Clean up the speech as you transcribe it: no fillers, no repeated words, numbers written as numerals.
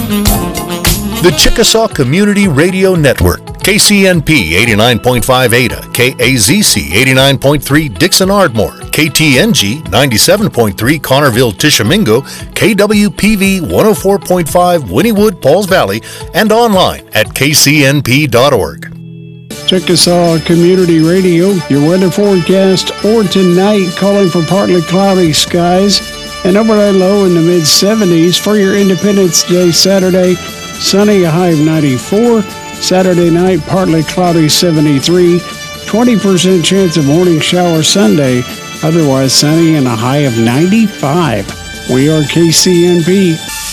The Chickasaw Community Radio Network, KCNP 89.5 Ada, KAZC 89.3 Dixon Ardmore, KTNG 97.3 Connerville Tishomingo, KWPV 104.5 Wynnewood Pauls Valley, and online at kcnp.org. Chickasaw Community Radio, your weather forecast for tonight, calling for partly cloudy skies, an overnight low in the mid-70s. For your Independence Day Saturday, sunny, a high of 94. Saturday night, partly cloudy, 73. 20% chance of morning shower Sunday, otherwise sunny and a high of 95. We are KCNP.